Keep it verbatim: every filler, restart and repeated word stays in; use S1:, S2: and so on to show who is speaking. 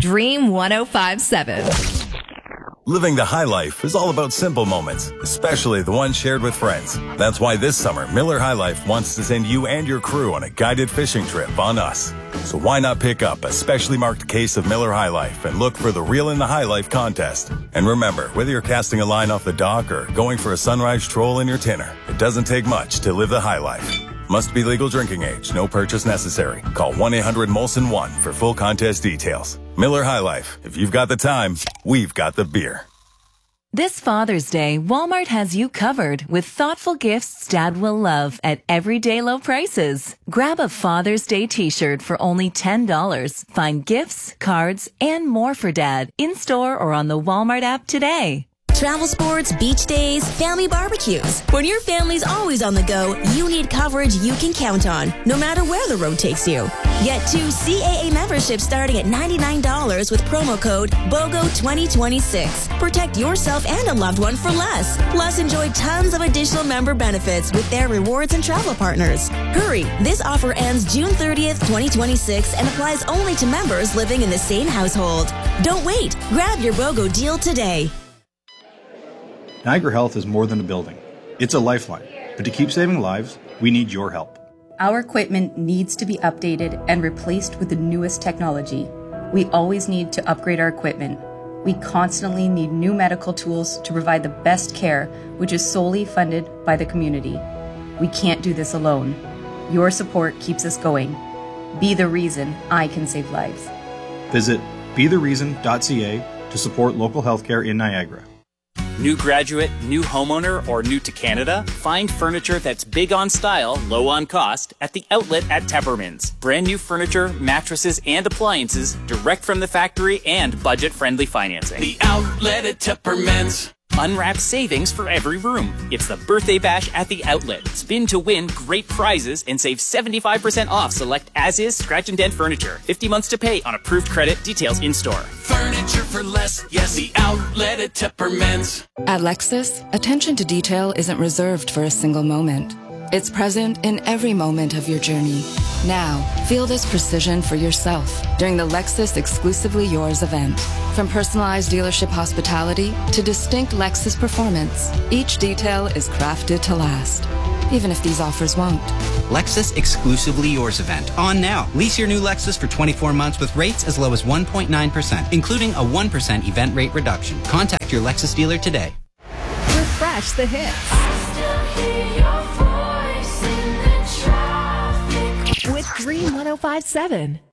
S1: Dream one oh five seven.
S2: Living the high life is all about simple moments, especially the ones shared with friends. That's why this summer, Miller High Life wants to send you and your crew on a guided fishing trip on us. So why not pick up a specially marked case of Miller High Life and look for the Reel in the High Life contest. And remember, whether you're casting a line off the dock or going for a sunrise troll in your tinner, it doesn't take much to live the high life. Must be legal drinking age. No purchase necessary. Call one eight hundred Molson one for full contest details. Miller High Life. If you've got the time, we've got the beer.
S1: This Father's Day, Walmart has you covered with thoughtful gifts Dad will love at everyday low prices. Grab a Father's Day t-shirt for only ten dollars. Find gifts, cards, and more for Dad in-store or on the Walmart app today.
S3: Travel sports, beach days, family barbecues. When your family's always on the go, you need coverage you can count on, no matter where the road takes you. Get two C A A memberships starting at ninety-nine dollars with promo code BOGO twenty twenty-six. Protect yourself and a loved one for less. Plus, enjoy tons of additional member benefits with their rewards and travel partners. Hurry! This offer ends June thirtieth, twenty twenty-six and applies only to members living in the same household. Don't wait! Grab your BOGO deal today.
S4: Niagara Health is more than a building. It's a lifeline. But to keep saving lives, we need your help.
S5: Our equipment needs to be updated and replaced with the newest technology. We always need to upgrade our equipment. We constantly need new medical tools to provide the best care, which is solely funded by the community. We can't do this alone. Your support keeps us going. Be the reason I can save lives.
S4: Visit be the reason dot c a to support local healthcare in Niagara.
S6: New graduate, new homeowner, or new to Canada? Find furniture that's big on style, low on cost at the outlet at Teppermans. Brand new furniture, mattresses, and appliances direct from the factory and budget-friendly financing.
S7: The outlet at Teppermans.
S6: Unwrapped savings for every room. It's the birthday bash at the outlet. Spin to win great prizes and save seventy-five percent off select as-is scratch and dent furniture. fifty months to pay on approved credit. Details in store.
S7: Furniture for less. Yes, the outlet at Teppermans.
S8: At Lexus, attention to detail isn't reserved for a single moment. It's present in every moment of your journey. Now, feel this precision for yourself during the Lexus Exclusively Yours event. From personalized dealership hospitality to distinct Lexus performance, each detail is crafted to last, even if these offers won't.
S9: Lexus Exclusively Yours event on now. Lease your new Lexus for twenty-four months with rates as low as one point nine percent, including a one percent event rate reduction. Contact your Lexus dealer today.
S1: Refresh the hits with Dream one oh five seven.